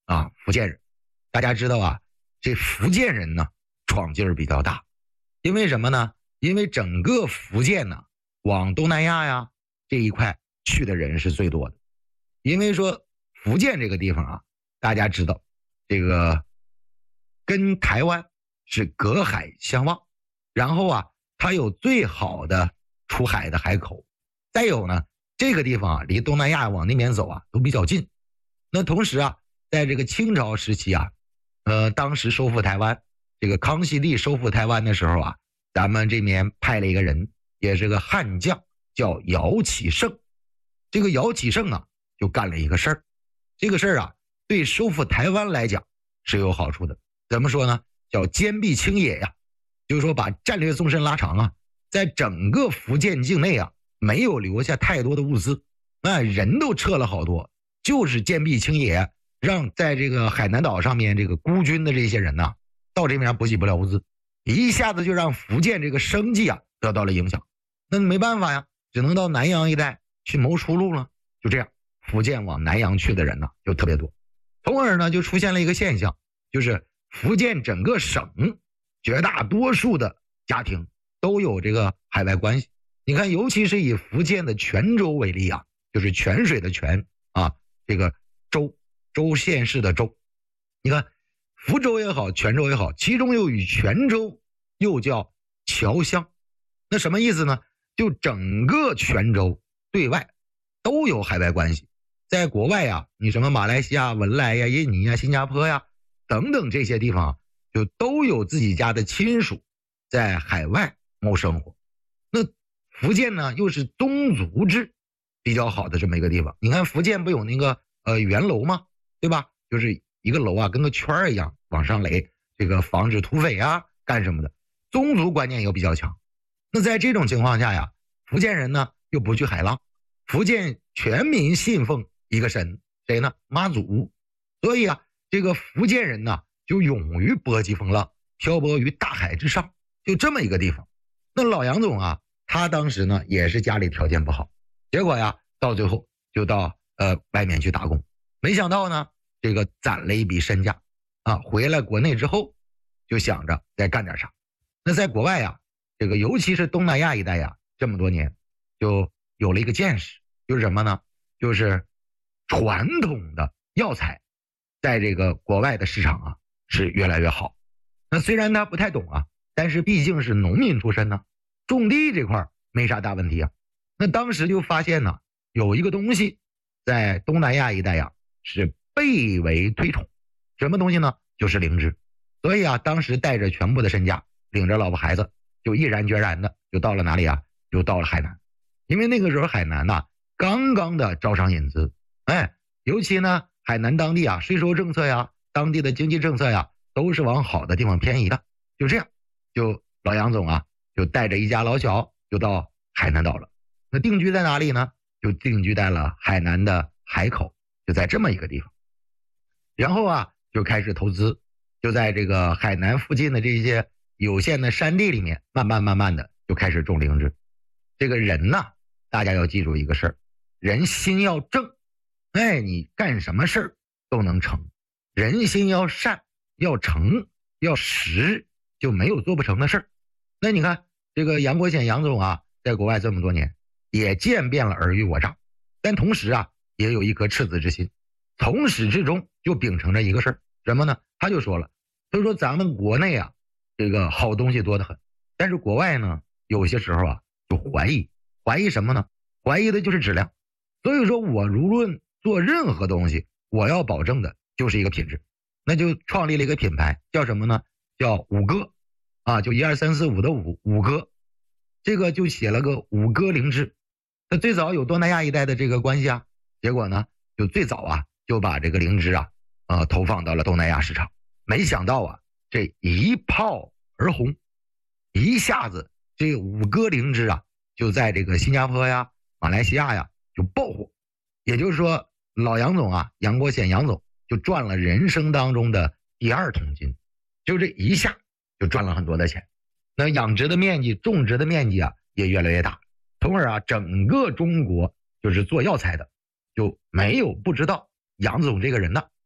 啊，福建人。大家知道啊，这福建人呢闯劲儿比较大，因为什么呢？因为整个福建呢往东南亚呀这一块去的人是最多的。因为说福建这个地方啊，大家知道这个跟台湾是隔海相望，然后啊它有最好的出海的海口，再有呢这个地方啊离东南亚往那边走啊都比较近。那同时啊在这个清朝时期啊当时收复台湾，这个康熙帝收复台湾的时候啊，咱们这边派了一个人，也是个悍将，叫姚启圣。这个姚启圣啊就干了一个事儿，这个事儿啊对收复台湾来讲是有好处的。怎么说呢？叫坚壁清野呀，就是说把战略纵深拉长啊，在整个福建境内啊没有留下太多的物资，人都撤了好多，就是坚壁清野，让在这个海南岛上面这个孤军的这些人呐，到这边补给不了物资，一下子就让福建这个生计啊得到了影响。那没办法呀，只能到南洋一带去谋出路了。就这样，福建往南洋去的人呢就特别多，从而呢就出现了一个现象，就是福建整个省绝大多数的家庭都有这个海外关系。你看，尤其是以福建的泉州为例啊，就是泉水的泉啊，这个州县市的州。你看福州也好，泉州也好，其中又以泉州又叫侨乡。那什么意思呢？就整个泉州对外都有海外关系。在国外啊，你什么马来西亚、文莱呀、印尼呀、新加坡呀等等这些地方啊，就都有自己家的亲属在海外谋生活。那福建呢又是宗族制比较好的这么一个地方。你看福建不有那个圆楼吗？对吧？就是一个楼啊跟个圈一样往上垒，这个防止土匪啊干什么的，宗族观念又比较强。那在这种情况下呀，福建人呢又不去海浪，福建全民信奉一个神，谁呢？妈祖。所以啊这个福建人呢就勇于波及风浪，漂泊于大海之上，就这么一个地方。那老杨总啊，他当时呢也是家里条件不好，结果呀到最后就到外面去打工，没想到呢这个攒了一笔身家啊，回来国内之后就想着再干点啥。那在国外啊，这个尤其是东南亚一带呀，这么多年就有了一个见识，就是什么呢？就是传统的药材在这个国外的市场啊是越来越好。那虽然他不太懂啊，但是毕竟是农民出身呢，种地这块没啥大问题啊。那当时就发现呢，有一个东西在东南亚一带呀是倍为推崇，什么东西呢？就是灵芝。所以啊，当时带着全部的身家，领着老婆孩子，就毅然决然的就到了哪里啊？就到了海南。因为那个时候海南呐刚刚的招商引资，尤其呢海南当地啊税收政策呀，当地的经济政策呀，都是往好的地方偏移的。就这样，就老杨总啊就带着一家老小就到海南岛了。那定居在哪里呢？就定居在了海南的海口，就在这么一个地方。然后啊就开始投资，就在这个海南附近的这些有限的山地里面慢慢的就开始种灵芝。这个人呢，大家要记住一个事儿，人心要正，你干什么事儿都能成。人心要善，要诚，要实，就没有做不成的事儿。那你看这个杨国显杨总啊，在国外这么多年也见遍了尔虞我诈，但同时啊也有一颗赤子之心，从始至终就秉承着一个事儿，什么呢？他就说了，他说咱们国内啊这个好东西多得很，但是国外呢有些时候啊就怀疑什么呢？怀疑的就是质量。所以说我无论做任何东西，我要保证的就是一个品质。那就创立了一个品牌，叫什么呢？叫五哥啊，就1、2、3、4、5的五哥。这个就写了个五哥灵芝。那最早有东南亚一带的这个关系啊，结果呢就最早啊就把这个灵芝啊投放到了东南亚市场。没想到啊这一炮而红，一下子这五哥灵芝啊就在这个新加坡呀、马来西亚呀就爆火。也就是说老杨总啊，杨国显杨总就赚了人生当中的第2桶金，就这一下就赚了很多的钱。那养殖的面积、种植的面积啊也越来越大，从而啊整个中国就是做药材的就没有不知道杨总这个人的。